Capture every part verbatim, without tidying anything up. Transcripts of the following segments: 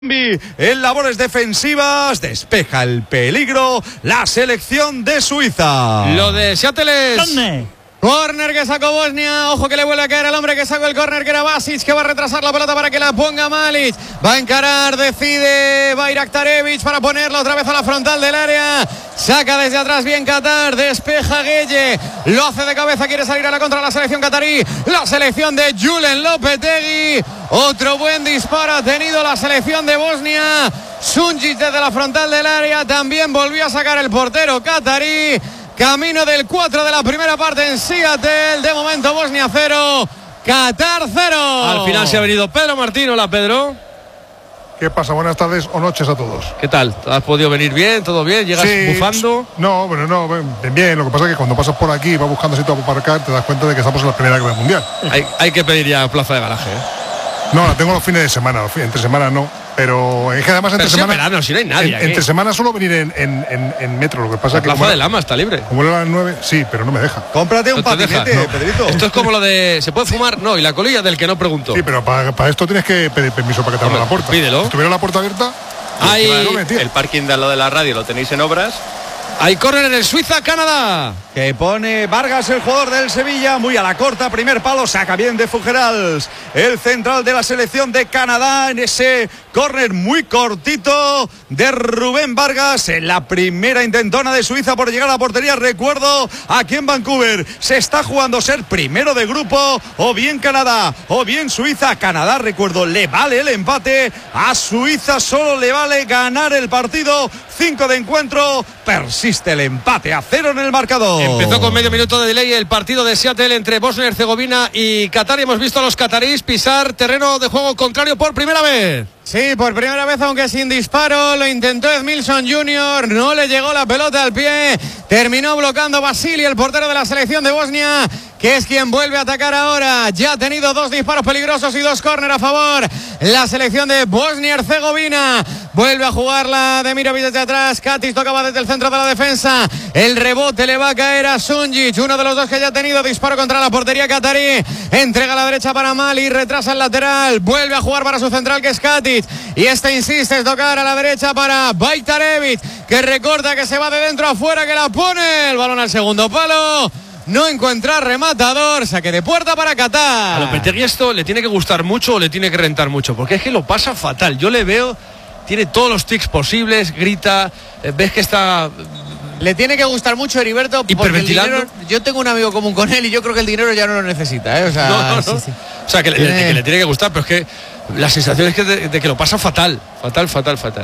En labores defensivas despeja el peligro la selección de Suiza. Lo de Seattle es ¿Dónde? córner que sacó Bosnia. Ojo que le vuelve a caer al hombre que sacó el córner, que era Basic, que va a retrasar la pelota para que la ponga Malic. Va a encarar, decide Bayraktarevic para ponerla otra vez a la frontal del área. Saca desde atrás bien Qatar, despeja Gueye, lo hace de cabeza, quiere salir a la contra la selección catarí, la selección de Julen Lopetegui. Otro buen disparo ha tenido la selección de Bosnia. Sunjic desde la frontal del área, también volvió a sacar el portero catarí. Camino del cuatro de la primera parte en Seattle. De momento Bosnia cero, Qatar cero. Al final se ha venido Pedro Martín. Hola, Pedro. ¿Qué pasa? Buenas tardes o noches a todos. ¿Qué tal? ¿Has podido venir bien? ¿Todo bien? ¿Llegas sí, bufando? No, bueno, no, bien, bien. Lo que pasa es que cuando pasas por aquí y vas buscando sitio para aparcar, te das cuenta de que estamos en la primera guerra mundial. Hay, hay que pedir ya plaza de garaje, ¿eh? No, la tengo los fines de semana, los fines, entre semana no. Pero es que además entre Pero si semana. es verano, si no hay nadie. En, entre semana suelo venir en, en, en, en metro. Lo que pasa la es que. Plaza de Lama está libre. Como era a las nueve, sí, pero no me deja. Cómprate un ¿No te patinete, deja? No. Pedrito. Esto es como lo de. ¿Se puede fumar? No, y la colilla del que no preguntó. Sí, pero para, para esto tienes que pedir permiso para que te abra la puerta. Pídelo. Si estuviera la puerta abierta. Hay, el parking de al lado de la radio lo tenéis en obras. hay córner en el Suiza-Canadá. Que pone Vargas, el jugador del Sevilla, muy a la corta, primer palo, saca bien de Fugerals, el central de la selección de Canadá, en ese córner muy cortito de Rubén Vargas, en la primera intentona de Suiza por llegar a la portería. Recuerdo, aquí en Vancouver se está jugando ser primero de grupo, o bien Canadá, o bien Suiza. Canadá, recuerdo, le vale el empate, a Suiza solo le vale ganar el partido. Cinco de encuentro, persiste el empate a cero en el marcador. Empezó con medio minuto de delay el partido de Seattle entre Bosnia y Herzegovina y Qatar, y hemos visto a los cataríes pisar terreno de juego contrario por primera vez. Sí, por primera vez, aunque sin disparo. Lo intentó Edmilson junior, no le llegó la pelota al pie. Terminó bloqueando Vasili, el portero de la selección de Bosnia, que es quien vuelve a atacar ahora. Ya ha tenido dos disparos peligrosos y dos córner a favor la selección de Bosnia-Herzegovina. Vuelve a jugarla de Mirovic desde atrás. Katic tocaba desde el centro de la defensa. El rebote le va a caer a Sunjic, uno de los dos que ya ha tenido disparo contra la portería catarí. Entrega a la derecha para Mali, retrasa el lateral. Vuelve a jugar para su central, que es Katic. Y este insiste en tocar a la derecha para Bayraktarevic, que recorta, que se va de dentro a fuera, que la pone. El balón al segundo palo. No encuentra rematador, saque de puerta para Qatar. A Lopetegui esto le tiene que gustar mucho o le tiene que rentar mucho, porque es que lo pasa fatal. Yo le veo, tiene todos los tics posibles, grita, eh, ves que está... Le tiene que gustar mucho Heriberto, porque el dinero, yo tengo un amigo común con él y yo creo que el dinero ya no lo necesita, ¿eh? O sea, no, no, no. Sí, sí. O sea que, tiene... le, que le tiene que gustar, pero es que la sensación es que de, de que lo pasa fatal, fatal, fatal, fatal.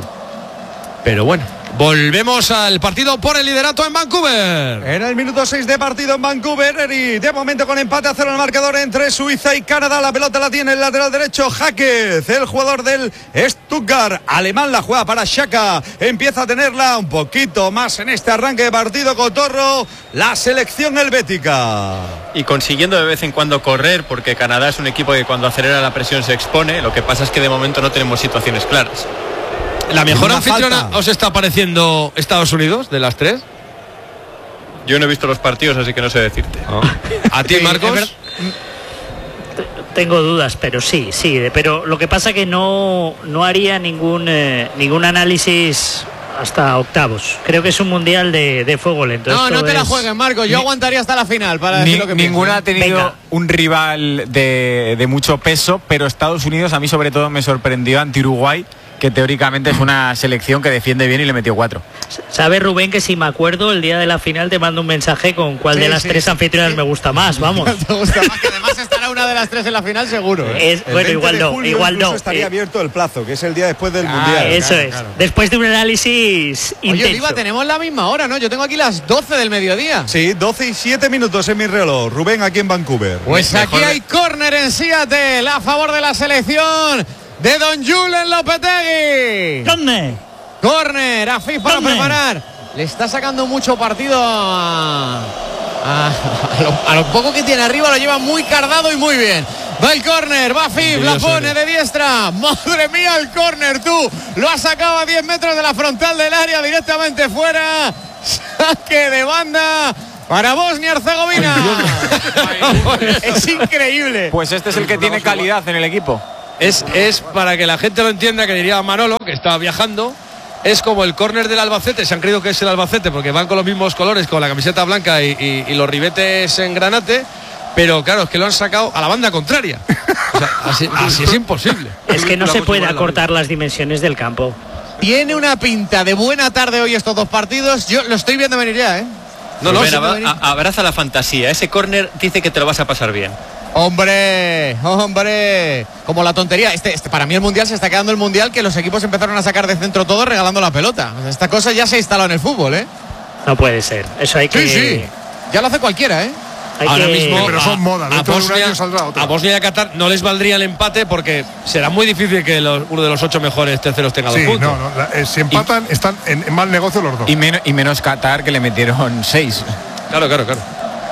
Pero bueno, volvemos al partido por el liderato en Vancouver. En el minuto seis de partido en Vancouver, y de momento con empate a cero el marcador entre Suiza y Canadá. La pelota la tiene el lateral derecho Jaquez, el jugador del Stuttgart alemán. La juega para Xhaka, empieza a tenerla un poquito más en este arranque de partido. Cotorro, la selección helvética. Y consiguiendo de vez en cuando correr, porque Canadá es un equipo que cuando acelera la presión se expone. Lo que pasa es que de momento no tenemos situaciones claras. ¿La mejor anfitriona falta. os está pareciendo Estados Unidos, de las tres? Yo no he visto los partidos, así que no sé decirte. No. ¿A ti, Marcos? Tengo dudas, pero sí, sí. Pero lo que pasa que no, no haría ningún, eh, ningún análisis hasta octavos. Creo que es un mundial de, de fuego lento. No, Esto no te la es... juegues, Marcos. Yo Ni, aguantaría hasta la final para ni, decir lo que Ninguna pienso. ha tenido Venga. un rival de, de mucho peso, pero Estados Unidos a mí sobre todo me sorprendió ante Uruguay, que teóricamente es una selección que defiende bien y le metió cuatro. ¿Sabes, Rubén, que si me acuerdo el día de la final te mando un mensaje con cuál Sí, de las sí, tres sí, anfitrionas sí. me gusta más? Vamos. Te gusta más, que además estará una de las tres en la final seguro, ¿eh? Es, El bueno, veinte igual de no, julio igual incluso no. estaría Eh, abierto el plazo, que es el día después del Ah, mundial. eso claro, es. claro. Después de un análisis Oye, intenso. Oliva, tenemos la misma hora, ¿no? Yo tengo aquí las doce del mediodía. Sí, doce y siete minutos en mi reloj. Rubén, aquí en Vancouver. Pues Mejor aquí de- hay córner en Seattle a favor de la selección de don Julen Lopetegui. ¿Dónde? Córner, a Fif para ¿Dónde? preparar. Le está sacando mucho partido a, a, a, lo, a lo poco que tiene arriba, lo lleva muy cargado y muy bien. Va el córner, va Fif, la pone de diestra. Madre mía, el córner, tú. Lo ha sacado a diez metros de la frontal del área, directamente fuera. Saque de banda para Bosnia-Herzegovina. Es increíble. Pues este es el que tiene calidad en el equipo. Es, es para que la gente lo entienda, que diría Manolo, que está viajando, es como el córner del Albacete. Se han creído que es el Albacete porque van con los mismos colores, con la camiseta blanca y, y, y los ribetes en granate, pero claro, es que lo han sacado a la banda contraria. O sea, así, así es imposible. Es que no se puede acortar las dimensiones del campo. Tiene una pinta de buena tarde hoy estos dos partidos. Yo lo estoy viendo venir ya, ¿eh? No, no, Rubén, va, a, abraza la fantasía. Ese córner dice que te lo vas a pasar bien. Hombre, hombre, como la tontería. Este, este, para mí el Mundial se está quedando el Mundial que los equipos empezaron a sacar de centro todo regalando la pelota. O sea, esta cosa ya se ha instalado en el fútbol, ¿eh? No puede ser. Eso hay que... Sí, sí. Ya lo hace cualquiera, ¿eh? Hay Ahora que... mismo, pero son modas. a, a, Bosnia, a Bosnia y a Qatar no les valdría el empate porque será muy difícil que los, uno de los ocho mejores terceros tenga dos sí, puntos. No, no, la, eh, si empatan, y, están en, en mal negocio los dos. Y, men y menos Qatar, que le metieron seis. Claro, claro, claro.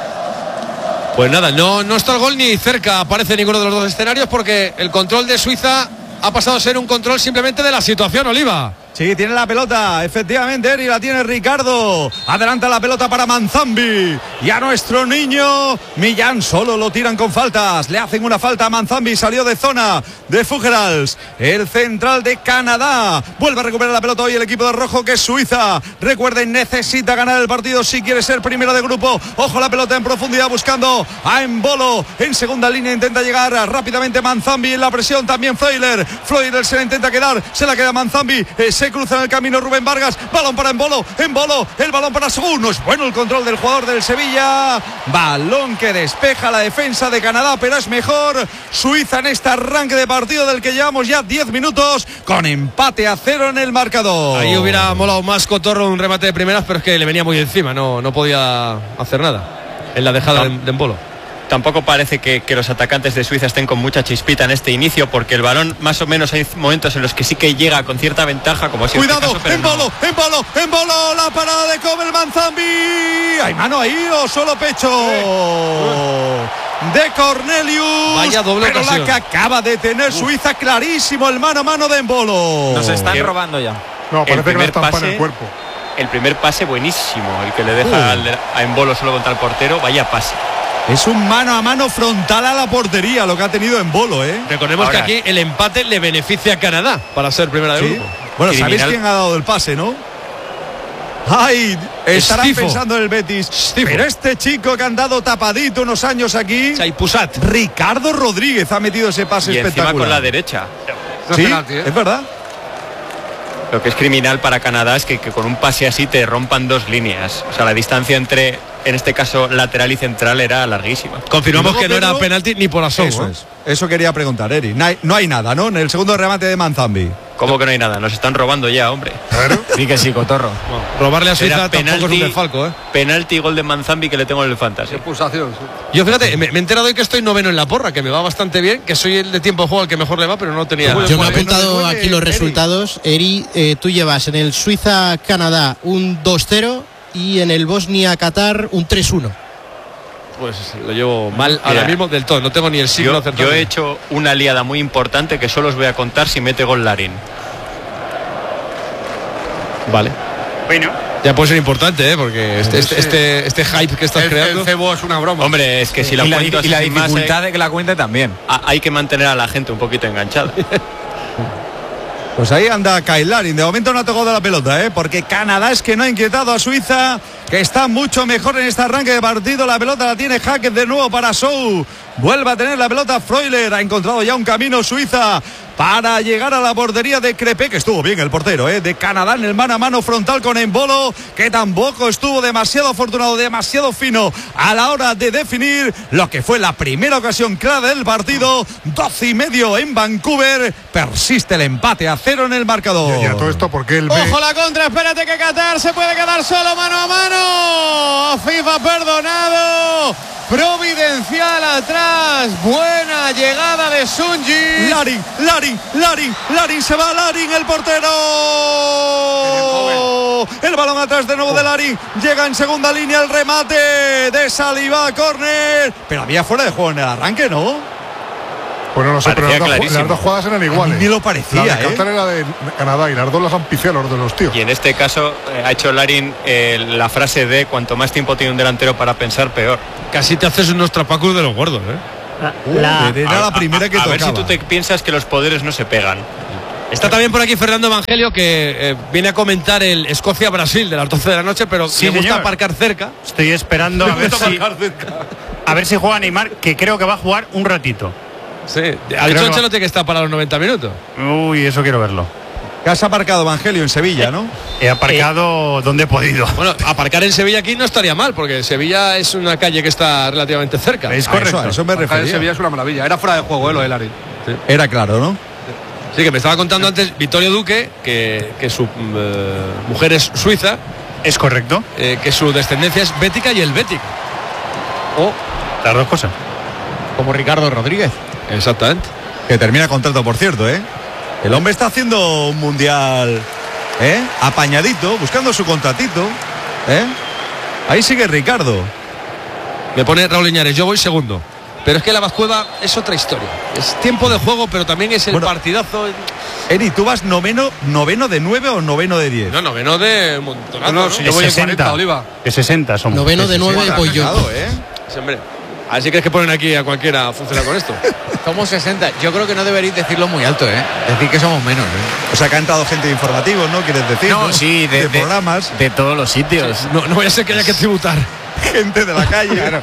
Pues nada, no, no está el gol ni cerca aparece ninguno de los dos escenarios porque el control de Suiza ha pasado a ser un control simplemente de la situación, Oliva. Sí, tiene la pelota, efectivamente, Eri, la tiene Ricardo. Adelanta la pelota para Manzambi. Y a nuestro niño Millán solo lo tiran con faltas. Le hacen una falta a Manzambi, salió de zona de Fuggerals. El central de Canadá. Vuelve a recuperar la pelota hoy el equipo de rojo, que es Suiza. Recuerden, necesita ganar el partido si quiere ser primero de grupo. Ojo la pelota en profundidad buscando a Embolo. En segunda línea intenta llegar rápidamente Manzambi en la presión. También Freuler. Freuler se la intenta quedar. Se la queda Manzambi. Ese cruza en el camino Rubén Vargas, balón para Embolo, Embolo, el balón para Sou. No es bueno el control del jugador del Sevilla, balón que despeja la defensa de Canadá, pero es mejor Suiza en este arranque de partido del que llevamos ya diez minutos, con empate a cero en el marcador. Ahí hubiera molado más Cotorro un remate de primeras, pero es que le venía muy encima, no, no podía hacer nada en la dejada de, de Embolo. Tampoco parece que, que los atacantes de Suiza estén con mucha chispita en este inicio, porque el balón más o menos hay momentos en los que sí que llega con cierta ventaja, como ha sido Cuidado, este caso, Embolo, no. Embolo, Embolo, la parada de Kobel Manzambi. ¿Hay mano ahí o solo pecho? De Cornelius. Vaya doble pero ocasión. La que acaba de tener Suiza, clarísimo el mano a mano de Embolo. Nos están ¿Qué? robando ya. No, parece que la primer estampa pase, en el cuerpo. El primer pase buenísimo, el que le deja Uh. al, a Embolo solo contra el portero, vaya pase. Es un mano a mano frontal a la portería lo que ha tenido Embolo, ¿eh? Recordemos Ahora, que aquí el empate le beneficia a Canadá para ser primera de Sí. grupo. Bueno, Criminal. ¿sabéis quién ha dado el pase, no? Ay, estarán Stifo. pensando en el Betis. Stifo. Pero este chico que han dado tapadito unos años aquí, Chaipusat. Ricardo Rodríguez ha metido ese pase Y encima espectacular. con la derecha. Sí, penalti, ¿eh? es verdad. Lo que es criminal para Canadá es que, que con un pase así te rompan dos líneas. O sea, la distancia entre, en este caso, lateral y central era larguísima. Confirmamos Luego, que no Pedro, era penalti ni por asomo. Eso ¿eh? es. Eso quería preguntar, Eri. No hay, no hay nada, ¿no? En el segundo remate de Manzambi. ¿Cómo que no hay nada? Nos están robando ya, hombre. Claro. Sí que sí, Cotorro. Bueno, robarle a Suiza Era tampoco es un penalti, desfalco, ¿eh? penalti y gol de Manzambi que le tengo en el fantasy. Yo fíjate, me, me he enterado hoy que estoy noveno en la porra, que me va bastante bien, que soy el de tiempo de juego el que mejor le va, pero no tenía. Bueno, Yo me he nueve, apuntado nueve, nueve, aquí los Eri. resultados. Eri, eh, tú llevas en el Suiza-Canadá un dos cero y en el Bosnia-Qatar un tres uno. Pues lo llevo mal ahora Mira, mismo del todo, no tengo ni el signo Yo, acertado. yo he hecho una liada muy importante que solo os voy a contar si mete gol Larin. Vale. Bueno. Ya puede ser importante, ¿eh? Porque este, este, este, este hype que estás creando. cebo es una broma. Hombre, es que si la y la, cuento y la así sin más, dificultad eh, de que la cuente también. a- hay que mantener a la gente un poquito enganchada. Pues ahí anda Kyle Larin. De momento no ha tocado la pelota, ¿eh? Porque Canadá es que no ha inquietado a Suiza, que está mucho mejor en este arranque de partido. La pelota la tiene Hackett de nuevo para Sou. Vuelve a tener la pelota Freuler. Ha encontrado ya un camino Suiza para llegar a la portería de Crepé, que estuvo bien el portero, ¿eh? De Canadá en el mano a mano frontal con Embolo, que tampoco estuvo demasiado afortunado, demasiado fino a la hora de definir lo que fue la primera ocasión clara del partido. Doce y medio en Vancouver. Persiste el empate a cero en el marcador. Y a todo esto porque él ve... Ojo la contra, espérate que Qatar se puede quedar solo mano a mano. FIFA perdonado. Providencial atrás. Buena llegada de Sunji. Larin, Larin, Larin, Larin se va, Larin, el portero. El balón atrás de nuevo de Larin. Llega en segunda línea el remate de Saliba, córner. Pero había fuera de juego en el arranque, ¿no? Pues no lo sé, pero las Parecía dos, clarísimo. las dos jugadas eran iguales. Ni lo parecía, La de ¿eh? Qatar era de Canadá y las dos las han pifiado los de los tíos. Y en este caso eh, ha hecho Larin eh, la frase de cuanto más tiempo tiene un delantero para pensar, peor. Casi te haces unos trapacos de los gordos, ¿eh? La, era la primera que a, a tocaba. ver si tú te piensas que los poderes no se pegan. Está también por aquí Fernando Evangelio, que eh, viene a comentar el Escocia-Brasil de las doce de la noche, pero sí, me gusta señor. aparcar cerca. Estoy esperando a ver si a ver si juega Neymar, que creo que va a jugar un ratito. Sí, ha dicho Ancelotti que está para los noventa minutos. Uy, eso quiero verlo. Que has aparcado, Evangelio, en Sevilla, ¿no? He aparcado eh, donde he podido. Bueno, aparcar en Sevilla aquí no estaría mal, porque Sevilla es una calle que está relativamente cerca. Es correcto. A eso, a eso me refería. En Sevilla es una maravilla. Era fuera de juego, ¿eh? Lo de Larin. Sí. Era claro, ¿no? Sí, que me estaba contando antes Vittorio Duque, que, que su eh, mujer es suiza. Es correcto. Eh, que su descendencia es bética y helvética. Oh, las dos cosas. Como Ricardo Rodríguez. Exactamente. Que termina contrato, por cierto, ¿eh? El hombre está haciendo un mundial, ¿eh? Apañadito, buscando su contratito, ¿eh? Ahí sigue Ricardo. Me pone Raúl Iñárez, yo voy segundo. Pero es que la Bazcueva es otra historia. Es tiempo de juego, pero también es el bueno, partidazo. Eri, ¿tú vas noveno, noveno de nueve o noveno de diez? No, noveno de montonazo, no, no, ¿no? si yo voy en cuarenta, Oliva. De sesenta somos. Noveno de nueve voy yo. ¿eh? Sí, hombre. Así que es que ponen aquí a cualquiera a funcionar con esto. Somos sesenta. Yo creo que no deberéis decirlo muy alto, ¿eh? Decir que somos menos, ¿eh? O sea, que ha entrado gente de informativos, ¿no? ¿Quieres decir? No, ¿no? sí, de, de, de programas. De todos los sitios. Sí, no, no vaya a ser que haya que tributar. Gente de la calle. Claro.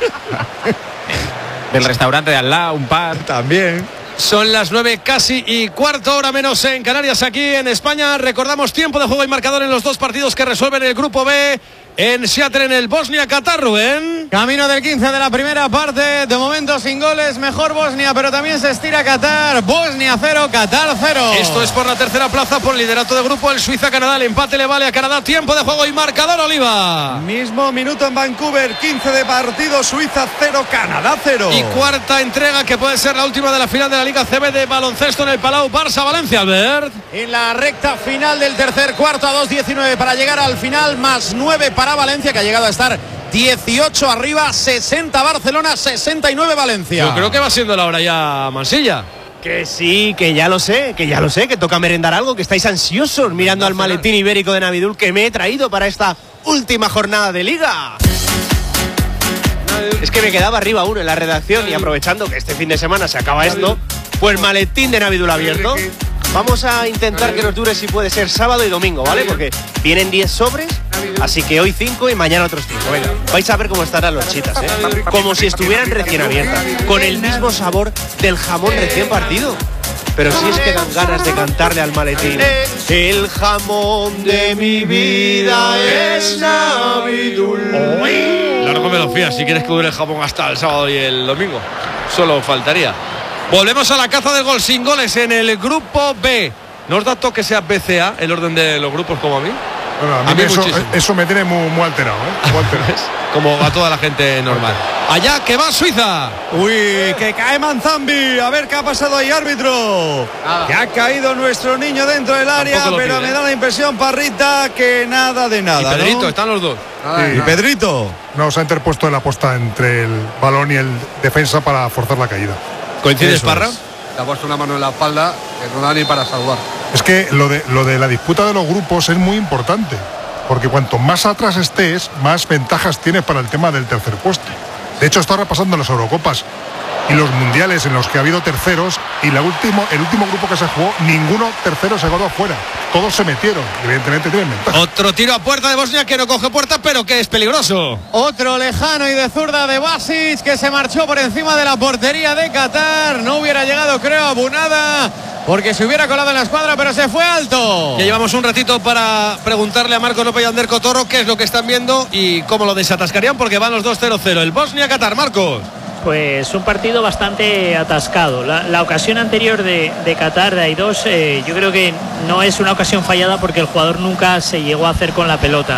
Del restaurante de al lado, un par. También. Son las nueve casi y cuarto, hora menos en Canarias, aquí en España. Recordamos tiempo de juego y marcador en los dos partidos que resuelven el grupo B en Seattle, en el Bosnia-Qatar, Rubén. Camino del quince de la primera parte, de momento sin goles, mejor Bosnia, pero también se estira Qatar. Bosnia cero, Qatar cero. Esto es por la tercera plaza, por liderato de grupo, el Suiza-Canadá. El empate le vale a Canadá. Tiempo de juego y marcador, Oliva. Mismo minuto en Vancouver, quince de partido, Suiza cero, Canadá cero. Y cuarta entrega, que puede ser la última de la final de la Liga C B de baloncesto en el Palau, Barça-Valencia, Albert. En la recta final del tercer cuarto, a dos diecinueve para llegar al final, más nueve para Valencia, que ha llegado a estar dieciocho arriba, sesenta Barcelona, sesenta y nueve Valencia. Yo creo que va siendo la hora ya, Mansilla. Que sí, que ya lo sé, que ya lo sé, que toca merendar algo, que estáis ansiosos mirando al maletín ibérico de Navidul que me he traído para esta última jornada de Liga. Es que me quedaba arriba uno en la redacción y aprovechando que este fin de semana se acaba esto, pues maletín de Navidul abierto. Vamos a intentar que nos dure, si puede ser, sábado y domingo, ¿vale? Porque vienen diez sobres, así que hoy cinco y mañana otros cinco. Venga, vais a ver cómo estarán los chitas, ¿eh? Como si estuvieran recién abiertas, con el mismo sabor del jamón recién partido. Pero si es que dan ganas de cantarle al maletín: el jamón de mi vida es Navidul. Largo me lo fías, si quieres que dure el jamón hasta el sábado y el domingo. Solo faltaría. Volvemos a la caza del gol, sin goles en el grupo B. ¿No os da toque sea B C A el orden de los grupos como a mí? Bueno, a mí, a mí eso, eso me tiene muy, muy alterado, ¿eh? Muy alterado. Como a toda la gente normal. Allá que va Suiza. Uy, que cae Manzambi. A ver qué ha pasado ahí, árbitro. Nada. Que ha caído nuestro niño dentro del área, pero pide, me da la impresión, Parrita, que nada de nada. Y Pedrito, ¿no? Están los dos. Nada, sí. ¿Y Pedrito? No, se ha interpuesto en la posta entre el balón y el defensa para forzar la caída. ¿Coincides, Parra? Le ha puesto una mano en la espalda que no da ni para saludar. Es que lo de, lo de la disputa de los grupos es muy importante, porque cuanto más atrás estés, más ventajas tienes para el tema del tercer puesto. De hecho, está repasando las Eurocopas y los mundiales en los que ha habido terceros, y la último, el último grupo que se jugó, ninguno tercero se quedó afuera. Todos se metieron, evidentemente tienen ventaja. Otro tiro a puerta de Bosnia que no coge puerta, pero que es peligroso. Otro lejano y de zurda de Basic, que se marchó por encima de la portería de Qatar. No hubiera llegado, creo, a Bunada, porque se hubiera colado en la escuadra, pero se fue alto. Ya llevamos un ratito para preguntarle a Marco López y a Ander Cotorro qué es lo que están viendo y cómo lo desatascarían, porque van los dos cero cero. El Bosnia-Qatar, Marcos. Pues un partido bastante atascado. La, la ocasión anterior de, de Qatar, de ahí dos, eh, yo creo que no es una ocasión fallada porque el jugador nunca se llegó a hacer con la pelota.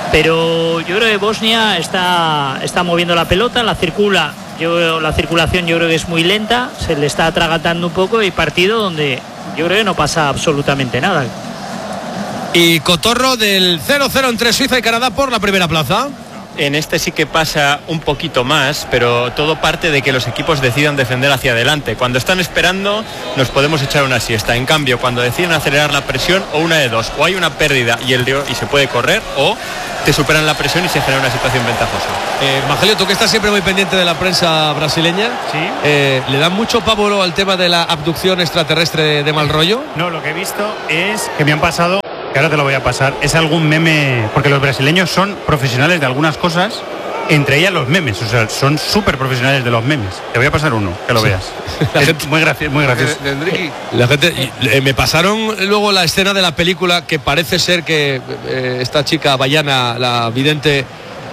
Pero yo creo que Bosnia está, está moviendo la pelota, la circula. Yo, la circulación yo creo que es muy lenta, se le está atragantando un poco, y partido donde yo creo que no pasa absolutamente nada. Y Cotorro del cero cero entre Suiza y Canadá por la primera plaza. en este sí que pasa un poquito más, pero todo parte de que los equipos decidan defender hacia adelante. Cuando están esperando nos podemos echar una siesta. En cambio, cuando deciden acelerar la presión, o una de dos, o hay una pérdida y, el, y se puede correr, o te superan la presión y se genera una situación ventajosa. Eh, Magelio, tú que estás siempre muy pendiente de la prensa brasileña, ¿sí? eh, ¿le dan mucho pavor al tema de la abducción extraterrestre de mal rollo? No, lo que he visto es que me han pasado, que ahora te lo voy a pasar, es algún meme, porque los brasileños son profesionales de algunas cosas, entre ellas los memes, o sea, son súper profesionales de los memes. Te voy a pasar uno, que lo sí. veas. Es gente, muy gracioso, muy gracioso. De, de la gente, eh, me pasaron luego la escena de la película que parece ser que eh, esta chica Bayana, la vidente,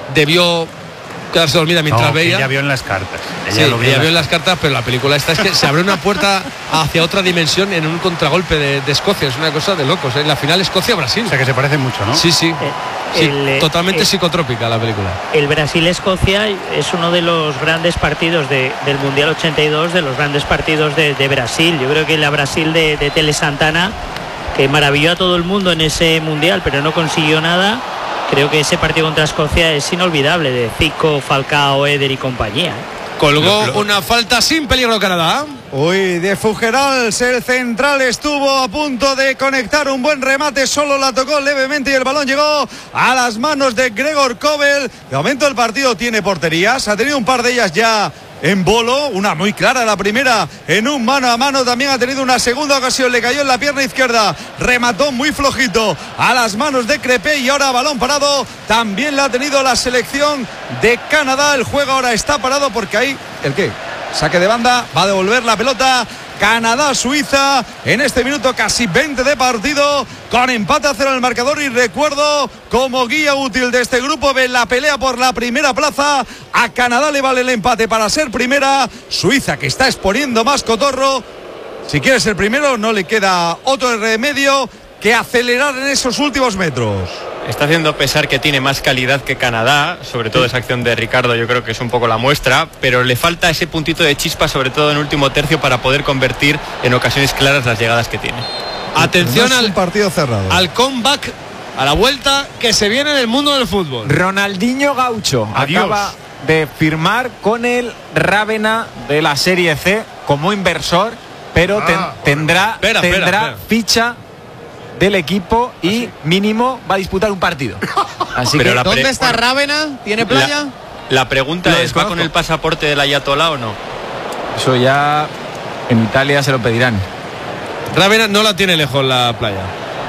debió quedarse dormida mientras no, veía. Ella vio en las cartas. Ella, sí, lo vio, ella en vio en las cartas, pero la película esta es que se abre una puerta hacia otra dimensión en un contragolpe de, de Escocia. Es una cosa de locos. En ¿eh? La final Escocia-Brasil. O sea que se parece mucho, ¿no? Sí, sí. Eh, sí el, totalmente el, psicotrópica la película. El Brasil-Escocia es uno de los grandes partidos de, del Mundial ochenta y dos, de los grandes partidos de, de Brasil. Yo creo que la Brasil de, de Tele Santana, que maravilló a todo el mundo en ese Mundial, pero no consiguió nada. Creo que ese partido contra Escocia es inolvidable, de Zico, Falcao, Eder y compañía. Colgó lo, lo, una falta sin peligro Canadá. Uy, de Fugerals, el central estuvo a punto de conectar un buen remate, solo la tocó levemente y el balón llegó a las manos de Gregor Kobel. De momento el partido tiene porterías, ha tenido un par de ellas ya en bolo, una muy clara, la primera en un mano a mano, también ha tenido una segunda ocasión, le cayó en la pierna izquierda, remató muy flojito a las manos de Crepé y ahora balón parado, también la ha tenido la selección de Canadá. El juego ahora está parado porque ahí, ¿el qué? Saque de banda, va a devolver la pelota Canadá-Suiza en este minuto casi veinte de partido, con empate a cero en el marcador. Y recuerdo, como guía útil de este grupo, de la pelea por la primera plaza, a Canadá le vale el empate para ser primera. Suiza, que está exponiendo más cotorro, si quiere ser primero no le queda otro remedio que acelerar en esos últimos metros. Está haciendo pesar que tiene más calidad que Canadá, sobre todo esa acción de Ricardo yo creo que es un poco la muestra, pero le falta ese puntito de chispa, sobre todo en último tercio, para poder convertir en ocasiones claras las llegadas que tiene. Atención al partido cerrado, al comeback, a la vuelta que se viene en el mundo del fútbol. Ronaldinho Gaucho Adiós. acaba de firmar con el Rávena de la Serie C como inversor, pero ten, Ah, tendrá, espera, tendrá espera, espera. ficha del equipo y ¿Ah, sí? mínimo va a disputar un partido. Así Pero que la pre- ¿Dónde está bueno, Rávena? ¿Tiene playa? La, la pregunta Lo es, ¿va desconozco. con el pasaporte del Ayatolá o no? eso ya en Italia se lo pedirán. Rávena no la tiene lejos la playa.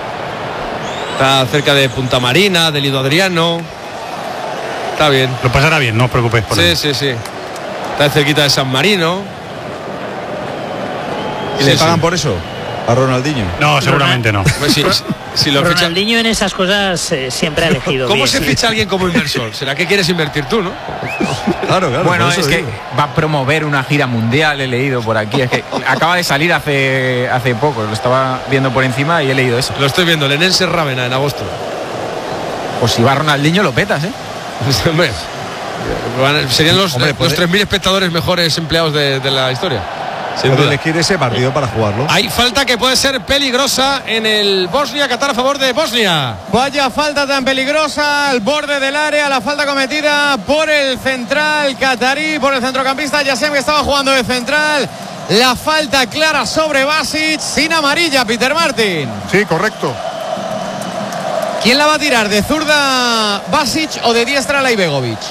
Está cerca de Punta Marina, del Lido Adriano. Está bien. Lo pasará bien, no os preocupéis por Sí, él. sí, sí. Está cerquita de San Marino. ¿Y Sí, le pagan sí. por eso a Ronaldinho? No, seguramente no. Pues sí, si, si lo ficha- Ronaldinho en esas cosas eh, siempre ha elegido ¿Cómo bien. se ficha a alguien como inversor? ¿Será que quieres invertir tú, no? Claro, claro. Bueno, por eso es que digo. va a promover una gira mundial, he leído por aquí. Es que acaba de salir hace, hace poco, lo estaba viendo por encima y he leído eso. Lo estoy viendo, el Enense Rávena en agosto. Pues si va Ronaldinho lo petas, ¿eh? Hombre, van- serían los, Hombre, eh, puede- los tres mil espectadores mejores empleados de, de la historia. Sin Puede duda. elegir ese partido para jugarlo. Hay falta que puede ser peligrosa en el Bosnia-Qatar a favor de Bosnia. Vaya falta tan peligrosa al borde del área, la falta cometida por el central catarí, por el centrocampista Yassem, que estaba jugando de central. La falta clara sobre Basic, sin amarilla, Peter Martin. Sí, correcto. ¿Quién la va a tirar? ¿De zurda Basic o de diestra Laibegovic?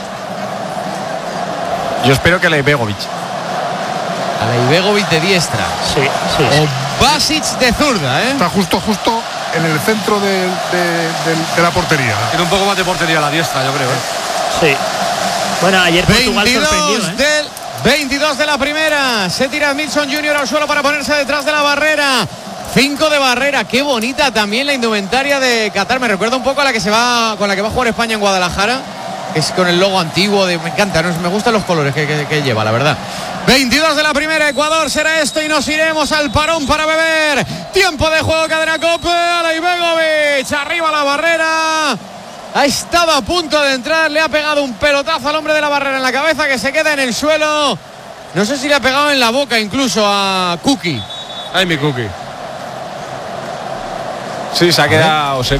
Yo espero que le Begovic. A Laibegovic de diestra. Sí, sí. O Basic de zurda, ¿eh? Está justo, justo en el centro de, de- de- de la portería. Tiene un poco más de portería a la diestra, yo creo. ¿eh? Sí. Bueno, ayer Portugal sorprendió, veintidós ¿eh? del veintidós de la primera. Se tira Milson junior al suelo para ponerse detrás de la barrera. Cinco de barrera. Qué bonita también la indumentaria de Qatar. Me recuerda un poco a la que se va con la que va a jugar España en Guadalajara. Que es con el logo antiguo. De, me encanta, ¿no? Me gustan los colores que, que- que lleva, la verdad. veintidós de la primera. Ecuador será esto y nos iremos al parón para beber. Tiempo de juego, cadena Cope. Laibegovic arriba la barrera. Ha estado a punto de entrar, le ha pegado un pelotazo al hombre de la barrera en la cabeza, que se queda en el suelo. No sé si le ha pegado en la boca incluso a Cookie. Ay, mi cookie. Sí, se ha quedado seco, ¿eh?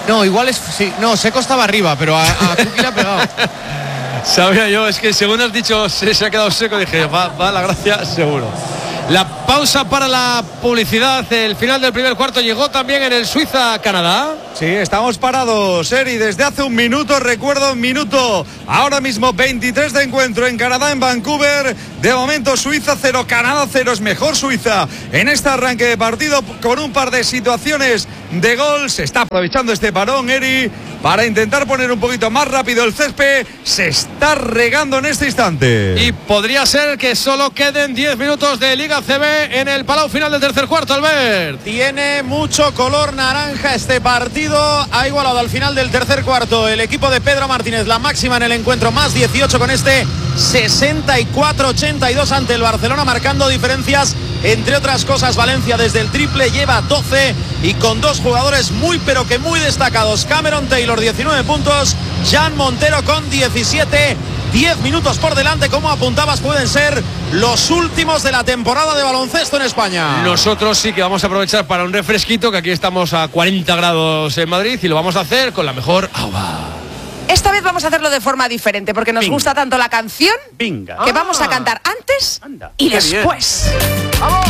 No, igual es. Sí, no, Seco estaba arriba, pero a, a Kuki le ha pegado. Sabía yo, es que según has dicho se, se ha quedado seco, dije, va, va la gracia seguro. La pausa para la publicidad, el final del primer cuarto llegó también en el Suiza-Canadá. Sí, estamos parados, Eri, desde hace un minuto, recuerdo un minuto, ahora mismo veintitrés de encuentro en Canadá, en Vancouver. De momento Suiza cero, Canadá cero, es mejor Suiza en este arranque de partido con un par de situaciones de gol. Se está aprovechando este parón, Eri, para intentar poner un poquito más rápido el césped. Se está regando en este instante. Y podría ser que solo queden diez minutos de Liga C B en el Palau final del tercer cuarto, Albert. Tiene mucho color naranja este partido. Ha igualado al final del tercer cuarto el equipo de Pedro Martínez, la máxima en el encuentro, más dieciocho con este sesenta y cuatro ochenta y dos ante el Barcelona, marcando diferencias. Entre otras cosas, Valencia desde el triple lleva doce y con dos jugadores muy pero que muy destacados. Cameron Taylor diecinueve puntos, Jan Montero con diecisiete. diez minutos por delante, como apuntabas, pueden ser los últimos de la temporada de baloncesto en España. Nosotros sí que vamos a aprovechar para un refresquito, que aquí estamos a cuarenta grados en Madrid y lo vamos a hacer con la mejor agua. Esta vez vamos a hacerlo de forma diferente porque nos Venga. gusta tanto la canción Venga. que vamos a cantar antes Anda. y Qué después. bien. ¡Vamos!